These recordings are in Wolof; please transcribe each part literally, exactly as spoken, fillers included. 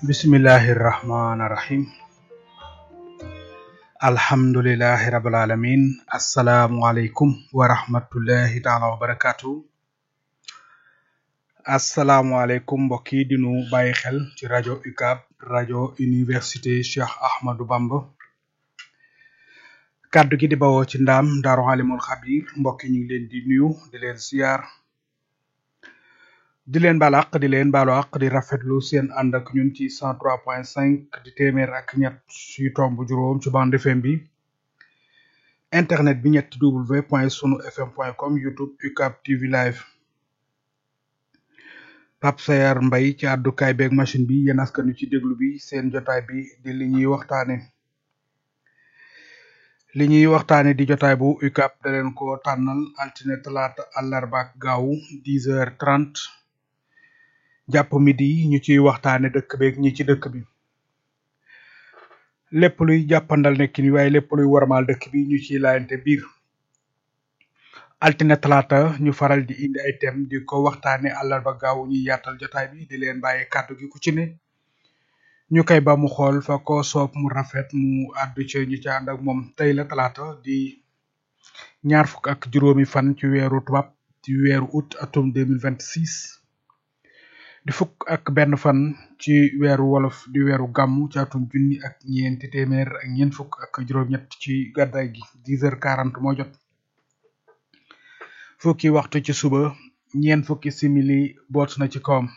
Bismillahirrahmanirrahim. Alhamdulillahi rabbil alamin. Assalamu alaikum wa rahmatullahi ta'ala wa barakatuh. Assalamu alaikum mbokk yi di nu bàyyi xel ci rajo U C A B rajo Université Cheikh Ahmadou Bamba. Kaddu gi di bawoo ci ndam Daaru Alimul Xabir mbokk yi ñu ngi leen di nuyu di leen ziar di leen baal àq di leen baalu àq di rafetlu seen ànd ak ñun ci cent trois point cinq di téeméer ak ñett ci tomb juróom ci bande F M bi internet bi ñetti w point sunu fm point com YouTube U C A B T V live Pape Sayar Mbay ci àddukaay beeg machine bi yéen askan wi ci déglu bi seen jotaay bi di li ñuy waxtaane li ñuy waxtaane di jotaay bu U C A B da leen ko tànnal altine talaata àllarba ak gaawu dix heures trente jàpp midi ñu ciy waxtaane dëkk beeg ñi ci dëkk bi lépp luy jàppandal nekk ni waaye lépp luy warmaal dëkk bi ñu ciy laayante biir altine talaata ñu faral di indi ay thème di ko waxtaane àllarba gaaw ñuy yaatal jotaay bi di leen bàyyi kàddu gi ku ci ne ñu koy ba mu xool fa ko soob mu rafet mu àddu ci ñu ci ànd ak moom tey la talaata di ñaar fukk ak juróomi fan ci weeru tubaab ci weeru août atum deux mille vingt-six di fukk ak benn fan ci weeru wolof di weeru gàmmu ci atum junni ak ñeenti téeméer ak ñeent fukk ak juróom-ñett ci gàddaay gi dix heures quarante moo jot fukki waxtu ci suba ñeent fukki simili boot na ci kawam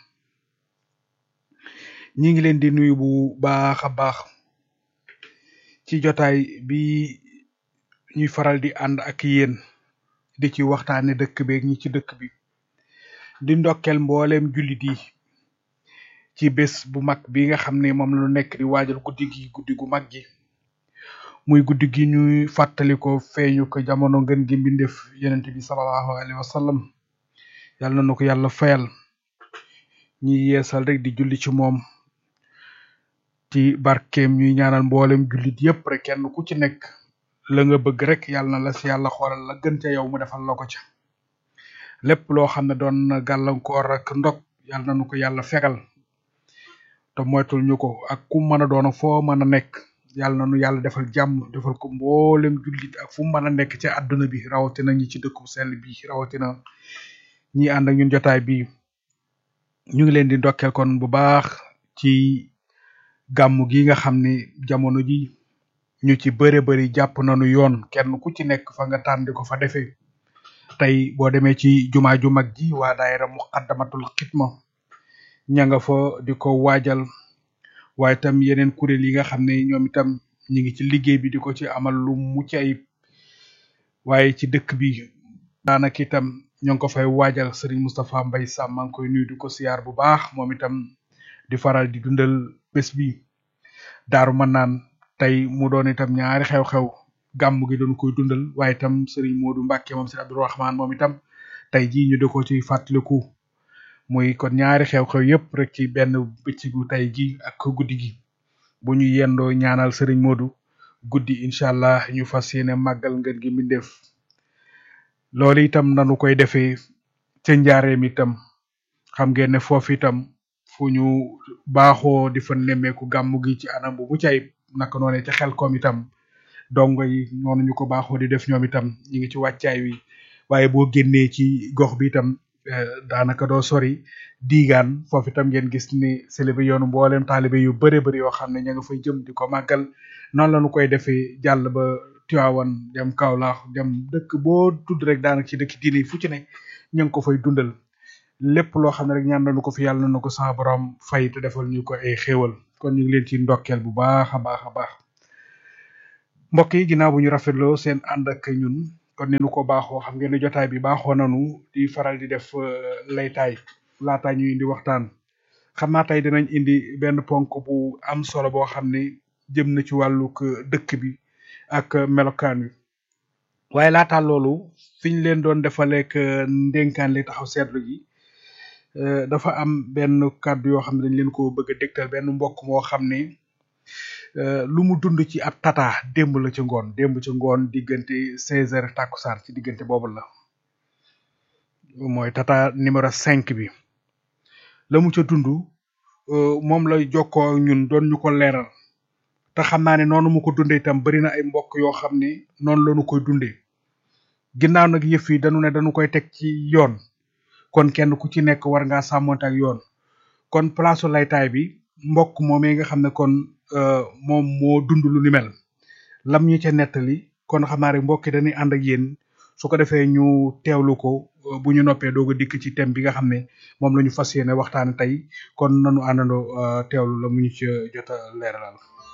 ñi ngi leen di nuyu bu baax a baax ci jotaay bi ñuy faral di ànd ak yéen di ci waxtaane dëkk beeg ñi ci dëkk bi di ndokkel mbooleem jullit yi ci bés bu mag bi nga xam ne moom la ñu nekk di waajal guddi gi guddi gu mag gi muy guddi gi ñuy fàttali ko feeñu ko jamono ngën gi mbindeef yonent bi sallallahu alayhi wa sallam yàlla na ko yàlla fayal ñi yeesal rek di julli ci moom ci barkeem ñuy ñaanal mboolem jullit yépp rek kenn ku ci nekk la nga bëgg rek yàlla na la si yàlla xoolal la gën ca yow mu defal la ko ca lépp loo xam ne doon na gàllankoor ak ndog yàlla na nu ko yàlla fegal te moytul ñu ko ak ku mën a doon foo mën a nekk yàlla na nu yàlla defal jàmm defal ko mboolem jullit ak fu mën a nekk ci àdduna bi rawatina ñi ci dëkku sell bi rawatina ñi ànd ak ñun jotaay bi ñu ngi leen di ndokkeel kon bu baax ci gàmmu gi nga xam ne jamono ji ñu ci bëre bëri jàpp nañu yoon kenn ku ci nekk fa nga tànn di ko fa defee tey boo demee ci jumaa ju mag ji waa daayira muqaddamatul xidma ña nga fa di ko waajal waaye itam yeneen kuréel yi nga xam ne ñoom itam ñi ngi ci liggéey bi di ko ci amal lu mucc ayib waaye ci dëkk bi daanaka itam ñoo ngi ko fay waajal Serigne Moustapha Mbaye Sam maa ngi koy nuyu di ko siyaar bu baax moom itam di faral di dundal bés bi daaru mën naan tey mu doon itam ñaari xew-xew gàmm gi doon koy dundal waaye itam Serigne Modou Mbacke moom Serigne Abdourahmane moom itam tey jii ñu di ko ci fàttaliku muy kon ñaari xew-xew yépp rek ci benn bëccëgu tey gi ak guddi gi bu ñu yendoo ñaanal Serigne Modou guddi incha allah ñu fas yéene màggal ngeen gi mbindeef loolu itam nanu koy defee ca njaareem itam xam ngeen ne foofu itam fu ñu baaxoo di fa nemmeeku gàmm gi ci anam bu mucc ayib naka noone ca xel koom itam dongo yi noonu ñu ko baaxoo di def ñoom itam ñi ngi ci wàccaay wi waaye boo génnee ci gox bi itam daanaka doo sori diigaan foofu itam ngeen gis ni célébré yoonu mboolem taalibe yu bëre bëri yoo xam ne ña nga fay jëm di ko màggal noonu la ñu koy defee jàll ba Tiwaawan dem Kaolack dem dëkk boo tudd rek daanaka ci dëkk diine fu ci ne ña ngi ko fay dundal lépp loo xam ne rek ñaan nañu ko fi yàlla na ko sama borom fay te defal ñu ko ay xéewal kon ñu ngi leen ci ndokkeel bu baax a baax a baax mbokk yi ginnaaw bu ñu rafetloo seen ànd ak ñun kon ni nu ko baaxoo xam ngeen ne jotaay bi baaxoo nanu di faral di def laytaay laataa ñu indi waxtaan xam naa tey dinañ indi benn ponk bu am solo boo xam ne jëm na ci wàllug dëkk bi ak melokaan wi waaye laataa loolu fiñ leen doon defaleek ndénkaan li taxaw seetlu gi dafa am benn kàddu yoo xam ne dañ leen ko bëgg a dégtal benn mbokk moo xam ne lu mu dund ci ab tata démb la ci ngoon démb ci ngoon diggante seize heures takkusaan ci diggante boobu la mooy tata numéro cinq bi la mu ca dund moom lay jokkoo ñun doon ñu ko leeral te xam naa ne noonu mu ko dundee itam bari na ay mbokk yoo xam ne noonu la ñu koy dundee ginnaaw nag yëf yi dañu ne dañu koy teg ci yoon kon kenn ku ci nekk war ngaa sàmmonte ak yoon kon place laytaay bi mbokk moomee nga xam ne kon moom moo dund lu ni mel lam ñu ca nettali kon xam naa rek mbokk yi dañuy ànd ak yéen su ko defee ñu teewlu ko bu ñu noppee doog a dikk ci thème bi nga xam ne moom la ñu fas yéene waxtaane tey kon nanu àndandoo teewlu la mu ñu ci jot a leeralal.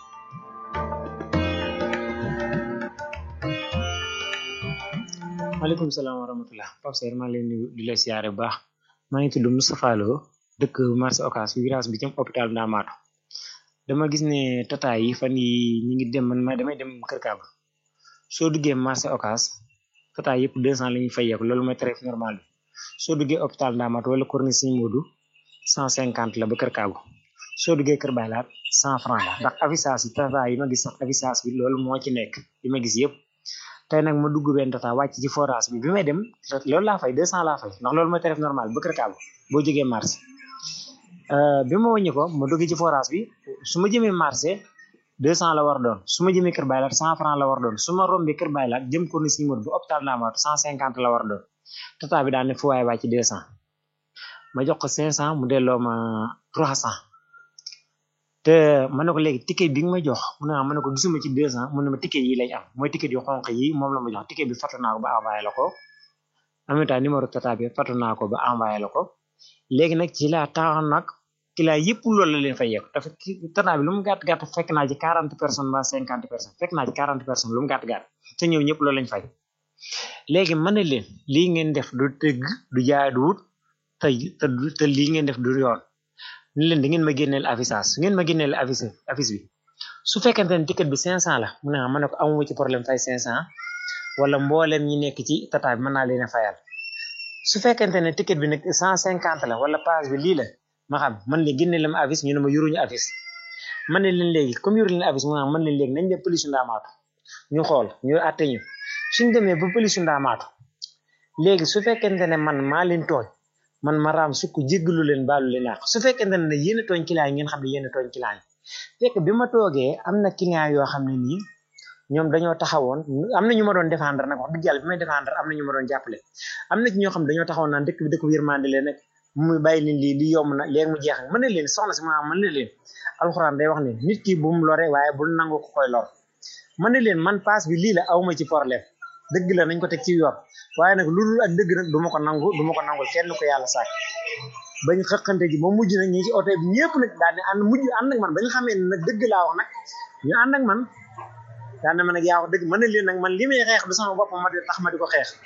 maaleykum salaam wa rahmatulah Pape Seydou maa ngi leen di la siyaare bu baax maa ngi tudd Moustapha Lo dëkk marché Ocass virage bi ci hôpital Ndamatou dama gis ne tata yi fan yi ñi ngi dem man ma damay dem Kër Kaaba soo duggee marché Ocass tata yëpp deux cent la ñuy fayeeku loolu mooy tarif normal bi soo duggee hôpital Ndamatou wala corniche Serigne Modou cent cinquante la ba Kër Kaaba soo duggee Kër Baylaat cent franc la ndax affichage yi tata yi ma gis sax affichage bi loolu moo ci nekk yi ma gis yëpp tey nag ma dugg benn tata wàcc ci forage bi bi may dem loolu laa fay deux cent laa fay ndax loolu mooy tarif normal ba Kër Kaaba boo jógee marché bi ma wàññi ko ma dugg ci forage bi su ma jëmee marché deux cent la war doon su ma jëmee Kër Baylaat cent franc la war doon su ma rombee Kër Baylaat jëm ko ni si mot bu hôpital Ndamatou cent cinquante la war doon tata bi daal ne fu waay wàcc deux cent ma jox ko cinq cent mu delloo ma trois cent te ma ne ko léegi ticket bi nga ma jox mu ne ma ne ko gisuma ci deux cent mu ne ma ticket yi lañ am mooy ticket yu xonq yi moom la ma jox ticket bi fàttu naa ko ba envoyé la ko en même temps numéro tata bi fàttu naa ko ba envoyé la ko léegi nag ci laa tax nag ci laa yëpp loolu la leen fay yegg dafa tata bi lu mu gàtt gàtt fekk naa ci quarante personnes ba cinquante personnes fekk naa ci quarante personnes lu mu gàtt gàtt te ñëw ñëpp loolu lañ fay léegi ma ne leen lii ngeen def du tëgg du jaaduwut te te lii ngeen def du yoon ni leen da ngeen ma génneel affichage su ngeen ma génneel affiche affiche bi su fekkente ne ticket bi cinq cent la mu ne ma ne ko amuma ci problème fay cinq cent wala mboolem ñi nekk ci tata bi mën naa leen a fayal su fekkente ne ticket bi nag cent cinquante la wala page bi lii la ma xam man leen génneel la ma affiche ñu ne ma yoruñu affiche man ne leen léegi comme yoru leen affiche mu ne man leen léegi nañ dem police Ndamatou ñu xool ñu àtte ñu suñ demee ba police Ndamatou léegi su fekkente ne man maa leen tooñ man ma raam sukk jéggalu leen baalu leen àq su fekkente ne yéen a tooñ client yi ngeen xam ne yéen a tooñ client yi fekk bi ma toogee am na client yoo xam ne nii ñoom dañoo taxawoon am na ñu ma doon défendre nag wax dëgg yàlla bi may défendre am na ñu ma doon jàppale am na ci ñoo xam ne dañoo taxawoon naan dëkk bi dëkk bu yërmande leen nag muy bàyyi leen lii li yomb na léegi mu jeex mën na leen soxna si ma mën na leen alxuraan day wax ne nit ki bu mu lore waaye bul nangu ko koy lor mën na leen man paas bi lii la awma ci problème dëgg la nañ ko teg ci yoon waaye nag lu dul ak dëgg nag du ma ko nangu du ma ko nangul kenn ko yàlla sàkk bañ xëqante ji ba mujj nag ñi ci oto bi ñëpp nag daal di ànd mujj ànd ak man bañ xamee ne nag dëgg laa wax nag ñu ànd ak man daal ne ma nag yaa wax dëgg mën na leen nag man li may xeex du sama bopp ma di tax ma di ko xeex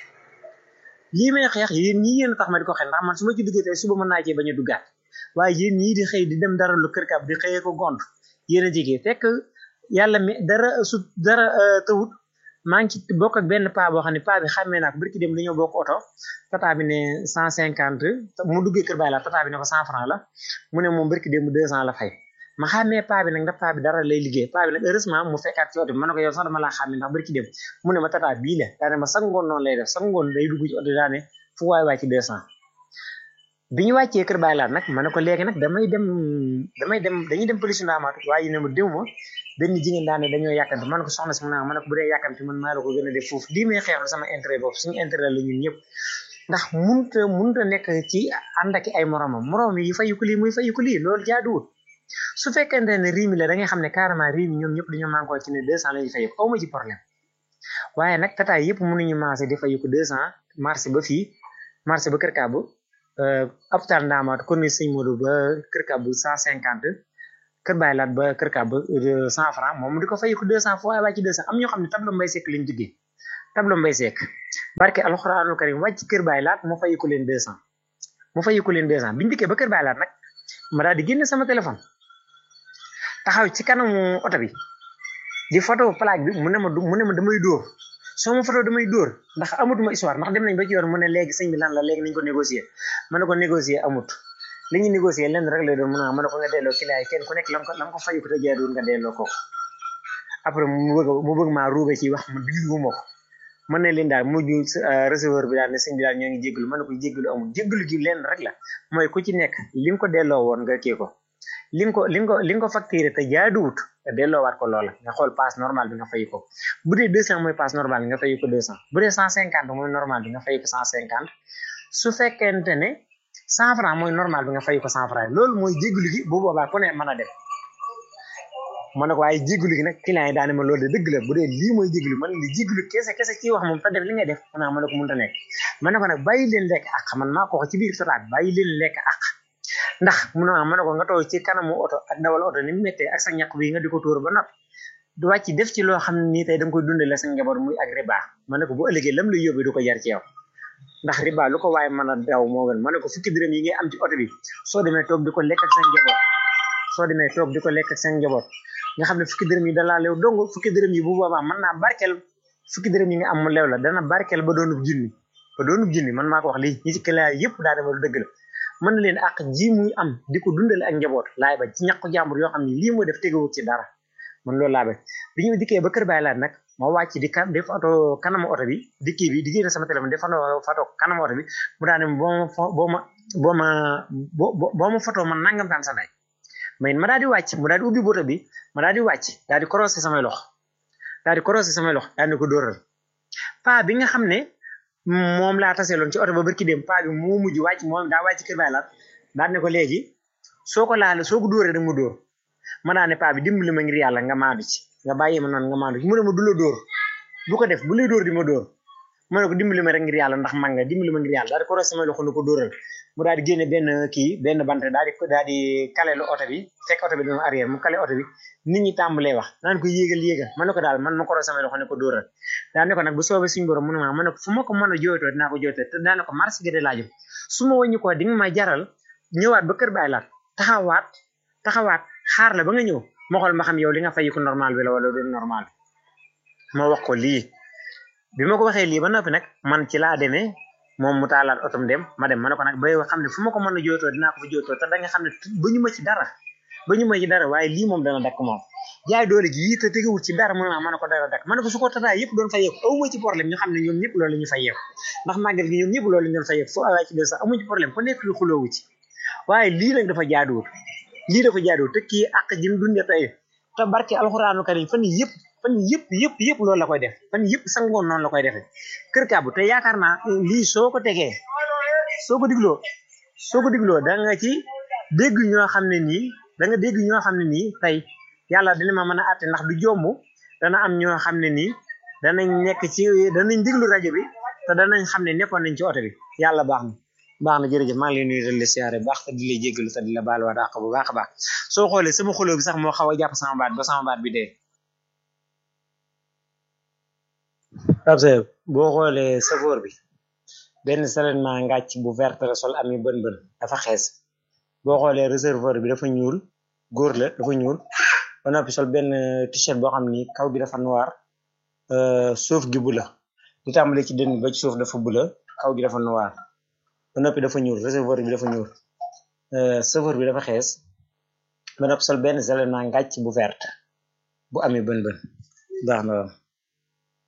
lii may xeex yéen ñii yéen tax ma di ko xeex ndax man su ma ci duggee tey suba mën naa cee bañ a duggaat waaye yéen ñii di xëy di dem dara lu Kër Kaaba di xëyee ko gont yéen a jigee fekk yàlla mi dara su dara tawut maa ngi ci bokk ak benn paa boo xam ne paa bi xàmmee naa ko bari ki dem dañoo bokk oto tata bi ne cent cinquante mu duggee Kër Baylaat tata bi ne ko cent franc la mu ne moom bari ki dem deux cent la fay ma xàmmee paa bi nag ndax paa bi dara lay liggéey paa bi nag heureusement mu fekkaat ci oto bi ma ne ko yow sax dama laa xàmmee ndax bari ki dem mu ne ma tata bii la daane ma sax ngoon noonu lay def sax ngoon day dugg ci oto daane fu waay waay ci deux cent bi ñu wàccee Kër Baylaat nag ma ne ko léegi nag damay dem damay dem dañuy dem police Ndamatou waaye ne ma déw ma benn jigéen daane dañoo yàkkamti man ko soxna si mu naa ma ne ko bu dee yàkkamti man maa la ko gën a def foofu lii may xeex sama intérêt boobu suñu intérêt la ñun ñëpp ndax munut a munut a nekk ci ànd ak ay moromam morom yi fayu ko lii muy fayu ko lii loolu jaaduwul su fekkente ne riimi la da ngay xam ne carrément riimi ñoom ñëpp dañoo mànkoo ci ne deux cent la ñuy fayu aw ma ci problème waaye nag tataay yëpp mënuñu marché di fayu ko deux cent marché ba fii marché ba Kër Kaaba hôpital Ndamatou kon ni Sëñ Modou ba Kër Kaaba cent cinquante Kër Baylaat ba Kër Kaaba cent franc moom di ko fayu ko deux cent foo waaye wàcc deux cent am ñoo xam ne tableau Mbaye Seck lañ duggee tableau Mbaye Seck barke alxuraanul karim wàcc Kër Baylaat mu fayu ko leen deux cent mu fayu ko leen deux cent biñu dikkee ba Kër Baylaat nag ma daal di génne sama téléphone taxaw ci kanamu oto bi di photo plaque bi mu ne ma mu ne ma damay dóor soo ma photo damay dóor ndax amatuma histoire ndax dem nañ ba ci yoon mu ne léegi sëñ bi lan la léegi nañ ko négocier ma ne ko négocier amut li ñu négocier lenn rek lay doon mun a ma ne ko nga delloo client yi kenn ku nekk lam ko lam ko fayu ko te jaaduwul nga delloo ko après mu bëgg mu bëgg maa ruube ci wax ma diglu ma ko mën na leen daal mujj receveur bi daal ne sëñ bi daal ñoo ngi jéggalu ma ne ko jéggalu amul jéggalu gi lenn rek la mooy ku ci nekk li nga ko delloo woon nga kii ko li nga ko li nga ko li nga ko facturé te jaaduwut te delloowaat ko loola nga xool passe normal bi nga fay ko bu dee deux cent mooy passe normal bi nga fay ko deux cent bu dee cent cinquante mooy normal bi nga fay ko cent cinquante su fekkente ne cent franc mooy normal bi nga fay ko cent franc loolu mooy jégalu gi bu boobaa ku ne mën a dem ma ne ko waaye jégalu gi nag client yi daane ma loolu de dëgg la bu dee lii mooy jégalu man li jégalu kese kese ci wax moom te def li ngay def ma ne ko mënta nekk ma ne ko nag bàyyi leen lekk ak man maa ko wax ci biir sotaat bàyyi leen lekk ak ndax mu ne ma ne ko nga toog ci kanamu oto ak dawal oto ni mu méttee ak sa ñaq bi nga di ko tóor ba noppi du wàcc def ci loo xam ne nii tey da nga koy dundale sa njaboot muy ak riba ma ne ko bu ëllëgee lam lay yóbbee du ko jar ci yow ndax riba lu ko waaye mën a daw moo gën ma ne ko fukki dërëm yi ngay am ci oto bi soo demee toog di ko lekk ak sa njaboot soo demee toog di ko lekk ak sa njaboot nga xam ne fukki dërëm yi da laa leew dong fukki dërëm yi bu boobaa mën naa barkeel fukki dërëm yi nga am mu leew la dana barkeel ba doonub junni ba doonub junni man maa ko wax lii ñi ci client yëpp daa dema lu dëgg la mën na leen ak ji muy am di ko dundale ak njaboot laay ba ci ñàkku jàmbur yoo xam ne lii mooy def tegewut ci dara man loolu laa ba bi ñu dikkee ba kër Baay Laat nag ma wàcc di kan def oto kanamu oto bi di kii bi di génne sama téléphone def photo kanamu oto bi mu daane boo ma boo ma boo ma boo ma photo man nangam taan sa day mais ma daal di wàcc mu daal di ubbi boto bi ma daal di wàcc daal di korosé samay loxo daal di korosé samay loxo daal di ko dóoral paa bi nga xam ne moom laa taseeloon ci oto ba barki dem paa bi moo mujj wàcc moom daa wàcc kër Baay Laat daal ne ko léegi soo ko laale soo ko dóoree da mu dóor ma daal ne paa bi dimbali ma ngir yàlla nga maandu ci nga bàyyi ma noonu nga maandu ci mu ne ma du la dóor bu ko def bu lay dóor di ma dóor ma ne ko dimbali ma rek ngir yàlla ndax man nga dimbali ma ngir yàlla daal di korosé samay loxo ne ko dóoral mu daal di génne benn kii benn bant daal di daal di kaleelu oto bi fekk oto bi doon arrière mu kale oto bi nit ñi tàmbalee wax naan ko yéegal yéegal ma ne ko daal man ma korosé samay loxo ne ko dóoral daa ne ko nag bu soobee suñu borom mu ne ma ma ne ko fu ma ko mën a jooytoo dinaa ko jooytoo te daa ne ko marché gi de laa jëm su ma wàññi ko di nga ma jaral ñëwaat ba kër Baay Laat taxawaat taxawaat xaar la ba nga ñëw ma xool ma xam yow li nga fay ko normal bi la wala du normal bi ma wax ko lii bi ma ko waxee lii ba noppi nag man ci laa demee moom mu taalaat otom dem ma dem ma ne ko nag bay xam ne fu ma ko mën a jooytoo dinaa ko fa jooytoo te da nga xam ne ba ñu ma ci dara ba ñu ma ci dara waaye lii moom dana dakk moom jaay doole gi yii te tegewul ci dara mu ne ma ne ko dara dakk ma ne ko su ko tataay yëpp doon fayeeku awuma ci problème ñu xam ne ñoom ñëpp loolu la ñu fayeeku ndax màggal gi ñoom ñëpp loolu la ñu doon fayeeku foo awaa ci de sax amuñ ci problème ku nekk lu xuloowu ci waaye lii nag dafa jaaduwul lii dafa jaaduwul te kii ak jim dunde tey te barke alxuraanu karim fan yëpp fan yëpp yëpp yëpp loolu la koy def fan yëpp sangoon noonu la koy defee kër kaabu te yaakaar naa lii soo ko tegee soo ko digloo soo ko digloo da nga ci dégg ñoo xam ne nii da nga dégg ñoo xam ne nii tey yàlla dina ma mën a àtte ndax du jomb dana am ñoo xam ne nii danañ nekk ci danañ diglu rajo bi te danañ xam ne nekkoon nañ ci oto bi yàlla baax na baax na jërëjëf maa ngi lay nuyu di la siyaare baax te di la jéggalu te di la baal waa dàq bu baax a baax soo xoolee sama xuloo bi sax moo xaw a jàpp sama baat ba sama baat bi dee abse boo xoolee safoor bi benn salement ngàcc bu verte la sol ami bën bën dafa xees boo xoolee réservoir bi dafa ñuul góor la dafa ñuul ba noppi sol benn t-shirt boo xam ni kaw gi dafa noir suuf gi bula di tàmbale ci dënn ba ci suuf dafa bula kaw gi dafa noir ba noppi dafa ñuul réservoir bi dafa ñuul safoor bi dafa xees ba noppi sol benn salement ngàcc bu verte bu ami bën bën baax na